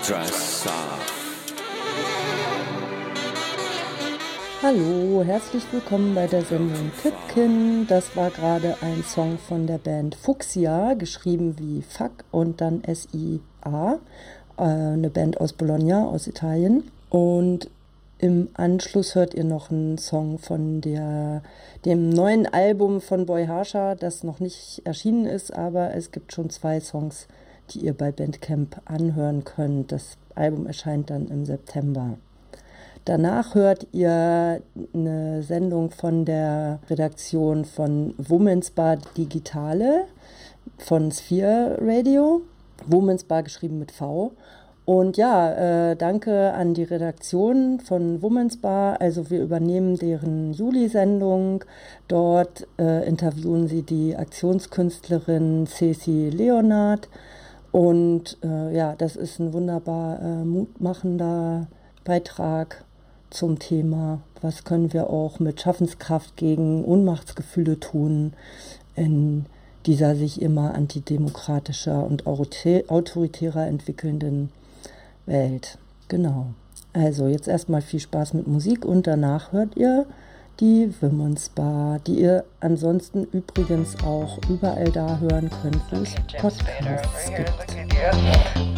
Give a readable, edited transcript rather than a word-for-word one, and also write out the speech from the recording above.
Dress up. Hallo, herzlich willkommen bei der Sendung Pipkin. Das war gerade ein Song von der Band Fuchsia, geschrieben wie Fuck und dann S-I-A, eine Band aus Bologna, aus Italien. Und im Anschluss hört ihr noch einen Song von dem neuen Album von Boy Harsha, das noch nicht erschienen ist, aber es gibt schon 2 Songs, die ihr bei Bandcamp anhören könnt. Das Album erscheint dann im September. Danach hört ihr eine Sendung von der Redaktion von Women's Bar Digitale von Sphere Radio. Women's Bar geschrieben mit V. Und ja, danke an die Redaktion von Women's Bar. Also wir übernehmen deren Juli-Sendung. Dort interviewen sie die Aktionskünstlerin Ceci Leonard. Und ja, das ist ein wunderbar mutmachender Beitrag zum Thema, was können wir auch mit Schaffenskraft gegen Ohnmachtsgefühle tun in dieser sich immer antidemokratischer und autoritärer entwickelnden Welt. Genau. Also jetzt erstmal viel Spaß mit Musik und danach hört ihr die Women's Bar, die ihr ansonsten übrigens auch überall da hören könnt, wo es Podcasts gibt.